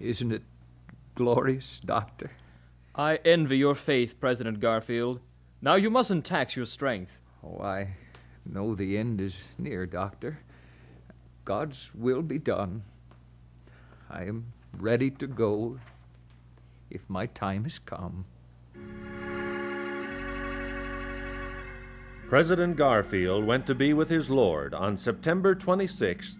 Isn't it glorious, Doctor? I envy your faith, President Garfield. Now you mustn't tax your strength. Oh, I know the end is near, Doctor. God's will be done. I am ready to go if my time has come. President Garfield went to be with his Lord on September 26,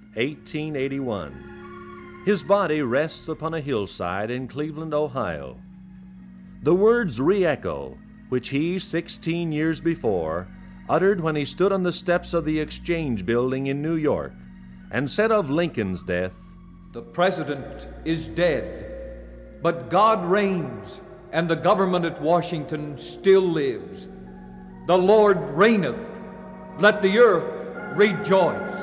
1881. His body rests upon a hillside in Cleveland, Ohio. The words re-echo, which he, 16 years before, uttered when he stood on the steps of the Exchange Building in New York and said of Lincoln's death, "The president is dead, but God reigns, and the government at Washington still lives. The Lord reigneth. Let the earth rejoice."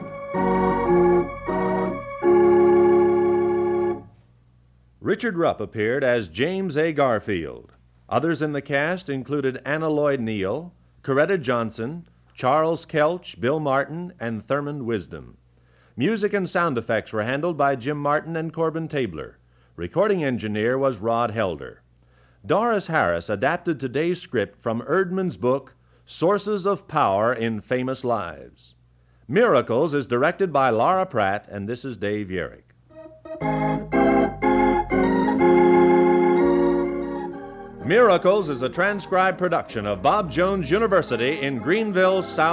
Richard Rupp appeared as James A. Garfield. Others in the cast included Anna Lloyd Neal, Coretta Johnson, Charles Kelch, Bill Martin, and Thurmond Wisdom. Music and sound effects were handled by Jim Martin and Corbin Tabler. Recording engineer was Rod Helder. Doris Harris adapted today's script from Erdman's book, Sources of Power in Famous Lives. Miracles is directed by Laura Pratt, and this is Dave Yerrick. Miracles is a transcribed production of Bob Jones University in Greenville, South